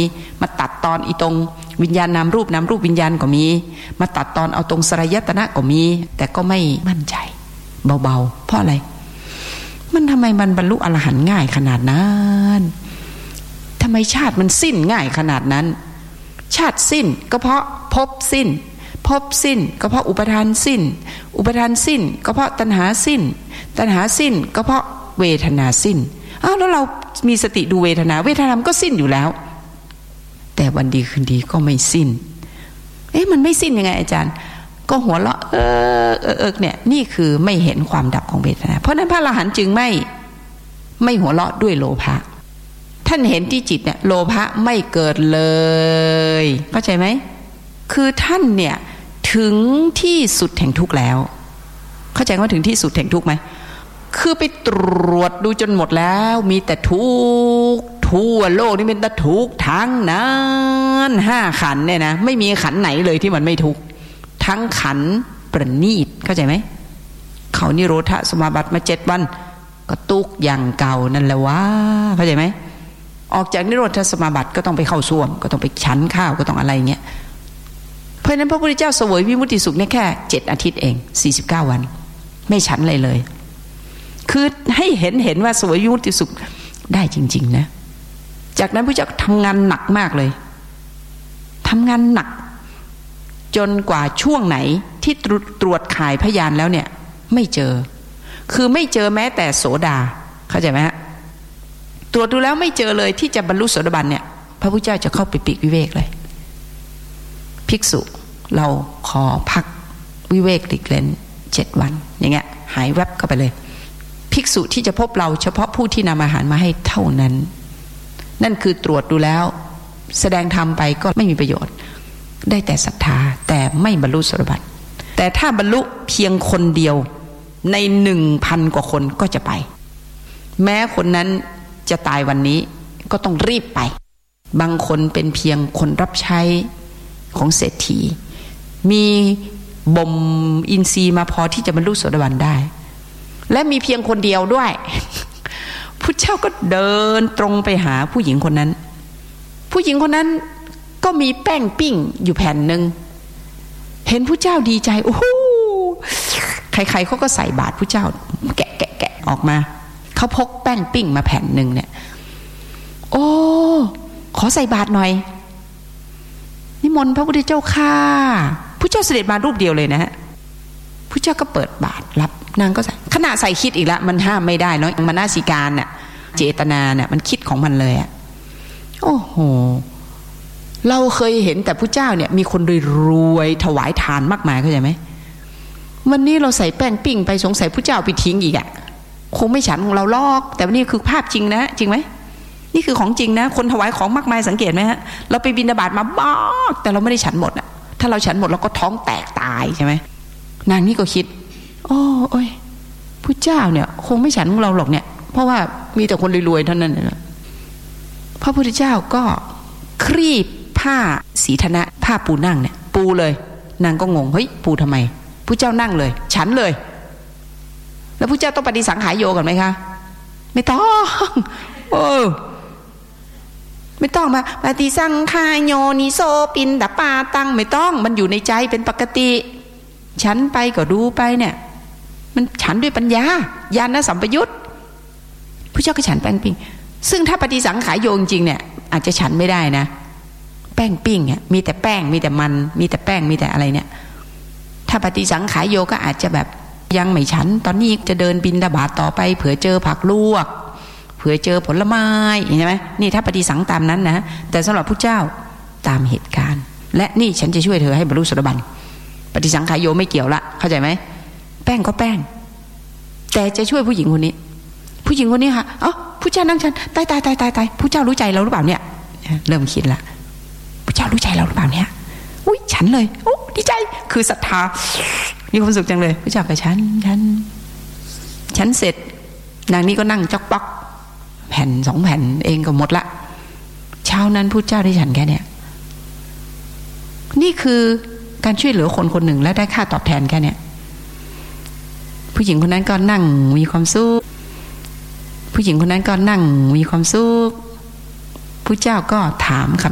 มาตัดตอนอีตรงวิญญาณนามรูปวิญญาณก็มีมาตัดตอนเอาตรงสลายตนะก็มีแต่ก็ไม่มั่นใจเบาๆเพราะอะไรมันทำไมมันบรรลุอรหันต์ง่ายขนาดนั้นทำไมชาติมันสิ้นง่ายขนาดนั้นชาติสิ้นก็เพราะภพสิ้นภพสิ้นก็เพราะอุปทานสิ้นอุปทานสิ้นก็เพราะตัณหาสิ้นตัณหาสิ้นก็เพราะเวทนาสิ้นแล้วเรามีสติดูเวทนามันก็สิ้นอยู่แล้วแต่วันดีคืนดีก็ไม่สิ้นมันไม่สิ้นยังไงอาจารย์ก็หัวเราะเนี่ยนี่คือไม่เห็นความดับของเวทนาเพราะนั้นพระอรหันต์จึงไม่หัวเราะด้วยโลภะท่านเห็นที่จิตเนี่ยโลภะไม่เกิดเลยเข้าใจไหมคือท่านเนี่ยถึงที่สุดแห่งทุกข์แล้วเข้าใจว่าถึงที่สุดแห่งทุกข์ไหมคือไปตรวจดูจนหมดแล้วมีแต่ทุกข์ทั่วโลกนี่เป็นแต่ทุกข์ทั้งนั้น5ขันธ์เนี่ยนะไม่มีขันธ์ไหนเลยที่มันไม่ทุกข์ทั้งขันธ์ประณีตเข้าใจไหมเขานิโรธสมาบัติมา7 วันก็ทุกข์อย่างเก่านั่นแหละวะเข้าใจไหมออกจากนิโรธสมาบัติก็ต้องไปเข้าส้วมก็ต้องไปฉันข้าวก็ต้องอะไรเงี้ยเพราะฉะนั้นพระพุทธเจ้าเสวยวิมุตติสุขเนี่ยแค่7 อาทิตย์เอง49 วันไม่ฉันอะไรเลยคือให้เห็นว่าเสวยวิมุตติสุขได้จริงๆนะจากนั้นพระเจ้าทำงานหนักมากเลยทำงานหนักจนกว่าช่วงไหนที่ตรวจข่ายพยานแล้วเนี่ยไม่เจอคือไม่เจอแม้แต่โสดาเข้าใจไหมฮะตรวจดูแล้วไม่เจอเลยที่จะบรรลุโสดาบันเนี่ยพระพุทธเจ้าจะเข้าไปปีกวิเวกเลยภิกษุเราขอพักวิเวกหลีกเล่น7 วันอย่างเงี้ยหายแวบเข้าไปเลยภิกษุที่จะพบเราเฉพาะผู้ที่นำอาหารมาให้เท่านั้นนั่นคือตรวจดูแล้วแสดงธรรมไปก็ไม่มีประโยชน์ได้แต่ศรัทธาแต่ไม่บรรลุโสดาบันแต่ถ้าบรรลุเพียงคนเดียวใน 1,000 กว่าคนก็จะไปแม้คนนั้นจะตายวันนี้ก็ต้องรีบไปบางคนเป็นเพียงคนรับใช้ของเศรษฐีมีบ่มอินทรีย์มาพอที่จะบรรลุโสดาบันได้และมีเพียงคนเดียวด้วยพุทธเจ้าก็เดินตรงไปหาผู้หญิงคนนั้นผู้หญิงคนนั้นก็มีแป้งปิ้งอยู่แผ่นหนึ่งเห็นพุทธเจ้าดีใจโอ้โหใครๆเขาก็ใส่บาตรพุทธเจ้าแกะออกมาเขาพกแป้งปิ้งมาแผ่นหนึ่งเนี่ยโอ้ขอใส่บาตรหน่อยนิมนต์พระพุทธเจ้าค่ะพุทธเจ้าเสด็จมารูปเดียวเลยนะฮะพุทธเจ้าก็เปิดบาตรรับนางก็ใส่ขณะใส่คิดอีกแล้วมันห้ามไม่ได้เนาะมนสิการน่ะเจตนาน่ะมันคิดของมันเลยอ่ะโอ้โหเราเคยเห็นแต่พุทธเจ้าเนี่ยมีคนรวยถวายทานมากมายเข้าใจไหมวันนี้เราใส่แป้งปิ้งไปสงสัยพุทธเจ้าไปทิ้งอีกอ่ะคงไม่ฉันของเราลอกแต่วันนี้คือภาพจริงนะจริงไหมนี่คือของจริงนะคนถวายของมากมายสังเกตไหมฮะเราไปบิณฑบาตมาบ้าแต่เราไม่ได้ฉันหมดอ่ะถ้าเราฉันหมดเราก็ท้องแตกตายใช่ไหมนางนี่ก็คิดโอ้ยพุทธเจ้าเนี่ยคงไม่ฉันของเราหรอกเนี่ยเพราะว่ามีแต่คนรวยๆเท่านั้นนะพระพุทธเจ้าก็ครีบผ้าสีธนะผ้าปูนั่งเนี่ยปูเลยนางก็งงเฮ้ยปูทำไมพุทธเจ้านั่งเลยฉันเลยแล้วพุทธเจ้าต้องปฏิสังขารโยกันไหมคะไม่ต้องไม่ต้องมาปฏิสังขารโยนิโสปินดาปาตังไม่ต้องมันอยู่ในใจเป็นปกติฉันไปก็ดูไปเนี่ยมันฉันด้วยปัญญาญาณสัมปยุตพุทธเจ้าก็ฉันแป้งปิ้งซึ่งถ้าปฏิสังขารโยจริงเนี่ยอาจจะฉันไม่ได้นะแป้งปิ้งเนี่ยมีแต่แป้งมีแต่มันมีแต่แป้งมีแต่อะไรเนี่ยถ้าปฏิสังขารโยก็อาจจะแบบยังไม่ฉันตอนนี้จะเดินบิณฑบาตต่อไปเผื่อเจอผักลวกเผื่อเจอผลไม้ใช่ไหมนี่ถ้าปฏิสังตามนั้นนะแต่สำหรับพุทธเจ้าตามเหตุการณ์และนี่ฉันจะช่วยเธอให้บรรลุโสดาบันปฏิสังขารโยไม่เกี่ยวละเข้าใจไหมแป้งก็แป้งแต่จะช่วยผู้หญิงคนนี้ผู้หญิงคนนี้ค่ะผู้เจ้านั่งฉันตายผู้เจ้ารู้ใจเราหรือเปล่าเนี่ยเริ่มคิดละผู้เจ้ารู้ใจเราหรือเปล่าเนี่ยอุ้ยฉันเลยโอ้ดีใจคือศรัทธามีความสุขจังเลยผู้เจ้ากับฉันเสร็จนางนี้ก็นั่งจ๊อกป๊อกแผ่น2 แผ่นเองก็หมดละเช้านั้นผู้เจ้าได้ฉันแค่เนี่ยนี่คือการช่วยเหลือคนคนหนึ่งและได้ค่าตอบแทนแค่เนี่ยผู้หญิงคนนั้นก็นั่งมีความสุขผู้หญิงคนนั้นก็นั่งมีความสุขผู้เจ้าก็ถามคำ